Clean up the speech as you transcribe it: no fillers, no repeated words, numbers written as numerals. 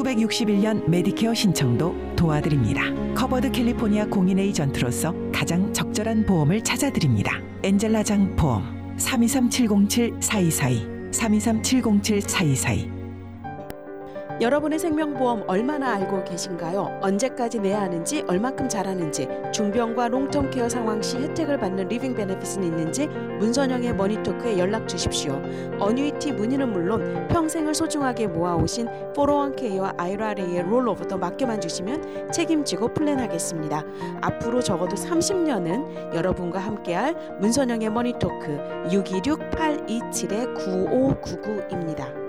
1961년 메디케어 신청도 도와드립니다. 커버드 캘리포니아 공인 에이전트로서 가장 적절한 보험을 찾아드립니다. 엔젤라장 보험 323-707-4242 323-707-4242. 여러분의 생명보험 얼마나 알고 계신가요? 언제까지 내야 하는지, 얼마큼 잘하는지, 중병과 롱텀 케어 상황 시 혜택을 받는 리빙 베네핏은 있는지 문선영의 머니토크에 연락 주십시오. 어뉴이티 문의는 물론 평생을 소중하게 모아오신 401k와 IRA의 롤오버도 맡겨만 주시면 책임지고 플랜하겠습니다. 앞으로 적어도 30년은 여러분과 함께할 문선영의 머니토크 626-827-9599입니다.